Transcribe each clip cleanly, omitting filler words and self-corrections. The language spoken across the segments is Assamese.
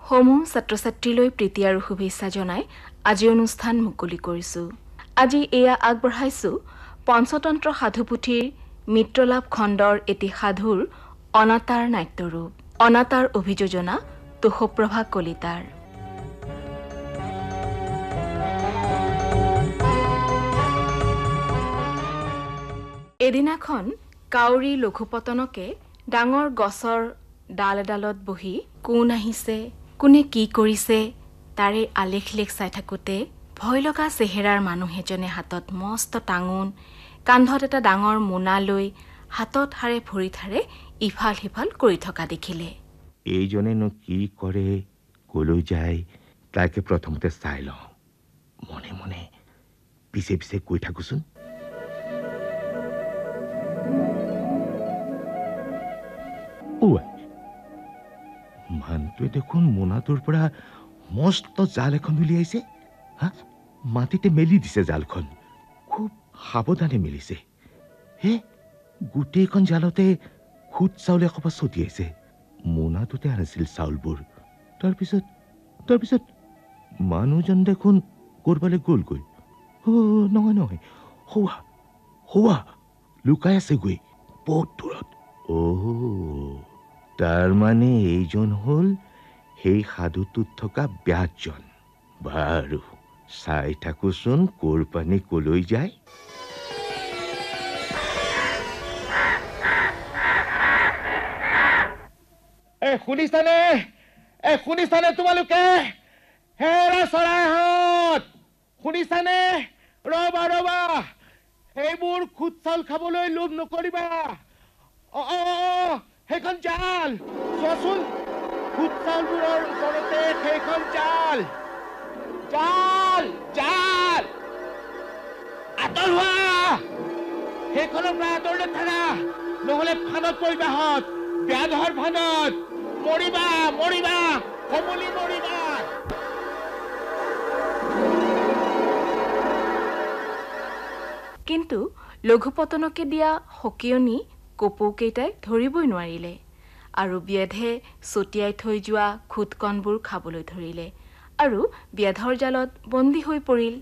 সমূহ ছাত্ৰ-ছাত্ৰীলৈ প্ৰীতি আৰু শুভেচ্ছা জনাই আজি অনুষ্ঠান মুকলি কৰিছোঁ। আজি এয়া আগবঢ়াইছোঁ পঞ্চতন্ত্ৰ সাধুপুথিৰ মিত্ৰলাভ খণ্ডৰ এটি সাধুৰ অনাতাঁৰ নাট্যৰূপ। অনাতাঁৰ অভিযোজনা তুষপ্ৰভা কলিতাৰ। এদিনাখন কাউৰী লঘুপতনকে ডাঙৰ গছৰ ডাল এডালত বহি কোন আহিছে, কোনে কি কৰিছে তাৰে আলেখ-লেখ চাই থাকোঁতে ভয় লগা চেহেৰাৰ মানুহ এজনে হাতত মস্ত টাঙোন, কান্ধত এটা ডাঙৰ মোনা লৈ হাতত হাৰে ভৰিত হাৰে ইফাল সিফাল কৰি থকা দেখিলে। এইজনেনো কি কৰে, কলৈ যায় তাকে প্ৰথমতে চাই লওঁ। মনে মনে পিছে পিছে কৈ থাকোচোন। মানুহটোৱে দেখোন মোনাটোৰ পৰা মস্ত জাল এখন উলিয়াইছে। মাটিতে মেলি দিছে জালখন। খুব সাৱধানে মেলিছে। গোটেইখন জালতে খুদ চাউল এসোপা ছটিয়াইছে। মোনাটোতে আনিছিল চাউলবোৰ। তাৰপিছত মানুহজন দেখোন কৰবালৈ গ'লগৈ। নহয় হোৱা লুকাই আছে গৈ বহুত দূৰত। তাৰমানে এইজন হ'ল সেই সাধুটোত থকা ব্যাসজন। বাৰু চাই থাকোচোন ক'ৰ পানী কলৈ যায়। শুনিছানে তোমালোকে? হেৰা চৰাইহঁত শুনিছানে? ৰবা সেইবোৰ খুদ চাউল খাবলৈ লোভ নকৰিবা। সেইখন জাল চোৱাচোন, খুদ চাউলবোৰৰ ওপৰতে সেইখন জাল আঁতৰ হোৱা। সেইখনৰ পৰা আঁতৰলৈ থাকা, নহলে ফানত পৰিবাহঁত। ব্যাধৰ ফানত মৰিবা সমলি মৰিবা। কিন্তু লঘুপতনকে দিয়া সকিয়নি কপৌকেইটাই ধৰিবই নোৱাৰিলে আৰু ব্যাধে ছটিয়াই থৈ যোৱা খুদকণবোৰ খাবলৈ ধৰিলে আৰু ব্যাধৰ জালত বন্দী হৈ পৰিল।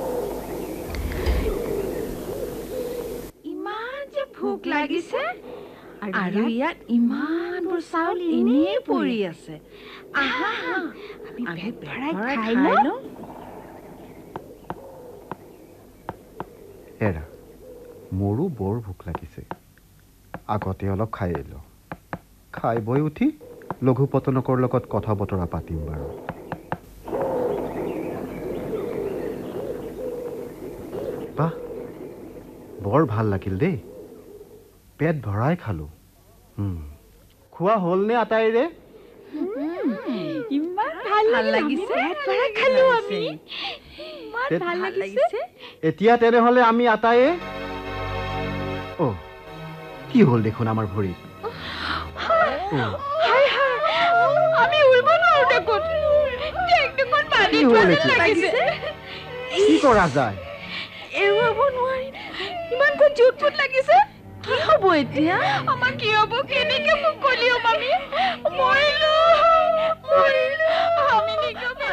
ইমান যে ভোক লাগিছে আৰু ইয়াত ইমানবোৰ চাউল এনেই পৰি আছে। আমি পেট ভৰাই খাই লওঁ। এৰা, মোৰো বৰ ভোক লাগিছে। আগতে অলপ খাই এলো। খাই বৈ উঠি লঘুপতনকৰ লগত কথা বতৰা পাতিম বাৰু। বাহ, বৰ ভাল লাগিল দেই। পেট ভৰাই খালো। খোৱা হ'লনে আটাইৰে? ইমান ভাল লাগিছে। এতিয়া তেনেহলে আমি আটাইয়ে কি হ'ল দেখোন আমাৰ ভৰিত। আমি উৰিব নোৱাৰো দেখোন। কি কৰা যায়? এৰুৱাব নোৱাৰি। ইমানকৈ জুত লাগিছে। কি হ'ব এতিয়া? আমাৰ কি হ'ব? কেনেকে মুকলিও আমি মৰিলো।